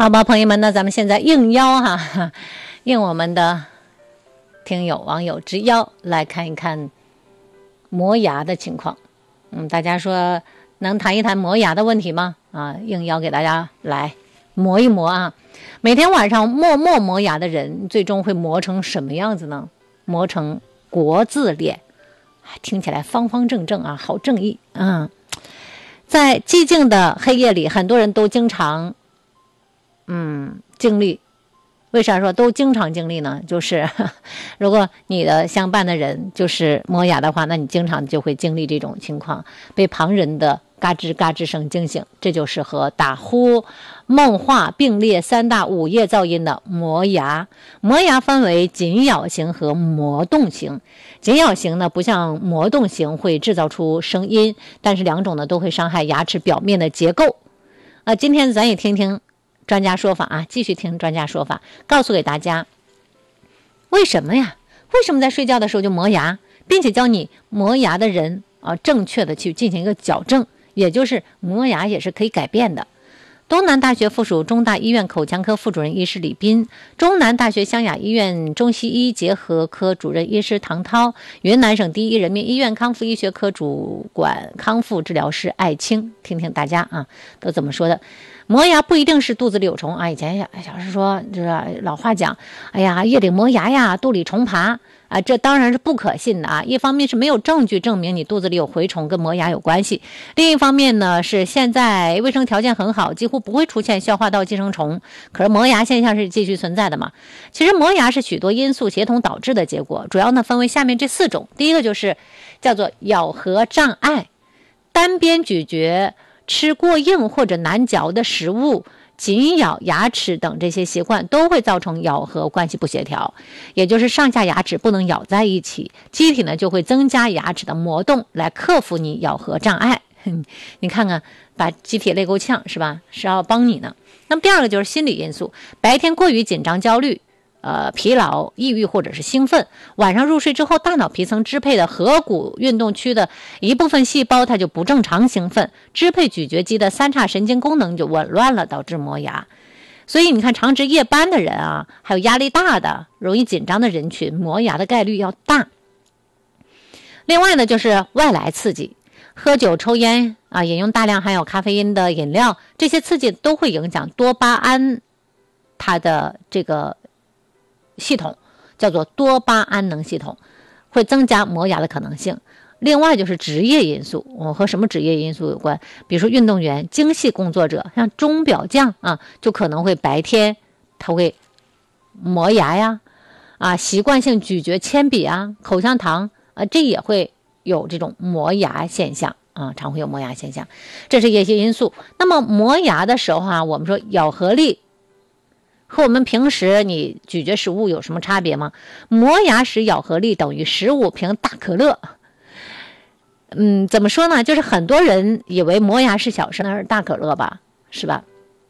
好吧，朋友们，那咱们现在应邀应我们的听友网友之邀来看一看磨牙的情况。大家说能谈一谈磨牙的问题吗？应邀给大家来磨一磨啊。每天晚上默默磨牙的人，最终会磨成什么样子呢？磨成国字脸，听起来方方正正啊，好正义啊。在寂静的黑夜里，很多人都经常经历。为啥说都经常经历呢？就是如果你的相伴的人就是磨牙的话，那你经常就会经历这种情况，被旁人的嘎吱嘎吱声惊醒。这就是和打呼、梦话并列三大午夜噪音的磨牙。磨牙分为紧咬型和磨动型。紧咬型呢，不像磨动型会制造出声音，但是两种呢都会伤害牙齿表面的结构。今天咱也听听专家说法啊，继续听专家说法，告诉给大家为什么在睡觉的时候就磨牙，并且教你磨牙的人正确的去进行一个矫正，也就是磨牙也是可以改变的。东南大学附属中大医院口腔科副主任医师李斌，中南大学湘雅医院中西医结合科主任医师唐涛，云南省第一人民医院康复医学科主管康复治疗师艾青，听听大家都怎么说的。磨牙不一定是肚子里有虫以前小时说这老话讲，夜里磨牙呀，肚里虫爬这当然是不可信的一方面是没有证据证明你肚子里有蛔虫跟磨牙有关系，另一方面呢是现在卫生条件很好，几乎不会出现消化道寄生虫，可是磨牙现象是继续存在的嘛。其实磨牙是许多因素协同导致的结果，主要呢分为下面这4种。第一个就是叫做咬合障碍，单边咀嚼、吃过硬或者难嚼的食物、紧咬牙齿等这些习惯都会造成咬合关系不协调，也就是上下牙齿不能咬在一起，机体呢就会增加牙齿的磨动来克服你咬合障碍。你看看把机体累够呛是吧，是要帮你呢。那么第二个就是心理因素，白天过于紧张焦虑疲劳、抑郁或者是兴奋，晚上入睡之后，大脑皮层支配的颌骨运动区的一部分细胞它就不正常兴奋，支配咀嚼肌的三叉神经功能就紊乱了，导致磨牙。所以你看常值夜班的人还有压力大的、容易紧张的人群，磨牙的概率要大。另外呢就是外来刺激，喝酒、抽烟饮用大量含有咖啡因的饮料，这些刺激都会影响多巴胺它的这个系统，叫做多巴胺能系统，会增加磨牙的可能性。另外就是职业因素，和什么职业因素有关？比如说运动员、精细工作者，像钟表匠就可能会白天他会磨牙呀，习惯性咀嚼铅笔口香糖这也会有这种磨牙现象常会有磨牙现象，这是一些因素。那么磨牙的时候我们说咬合力和我们平时你咀嚼食物有什么差别吗？磨牙时咬合力等于15瓶大可乐。怎么说呢？就是很多人以为磨牙是小事，那是大可乐吧，是吧？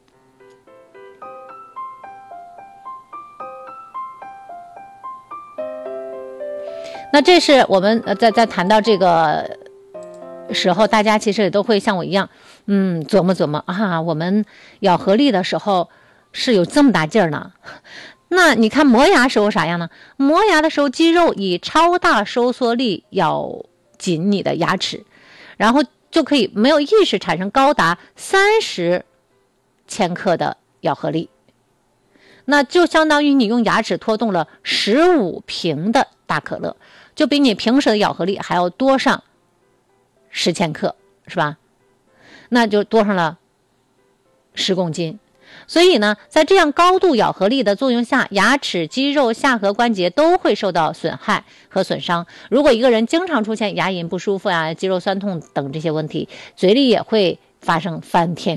那这是我们在谈到这个时候，大家其实也都会像我一样，琢磨琢磨我们咬合力的时候是有这么大劲儿呢。那你看磨牙时候啥样呢？磨牙的时候肌肉以超大收缩力咬紧你的牙齿，然后就可以没有意识产生高达30千克的咬合力，那就相当于你用牙齿拖动了15瓶的大可乐，就比你平时的咬合力还要多上10千克，是吧？那就多上了10公斤。所以呢，在这样高度咬合力的作用下，牙齿、肌肉、下颌关节都会受到损害和损伤。如果一个人经常出现牙龈不舒服肌肉酸痛等这些问题，嘴里也会发生翻天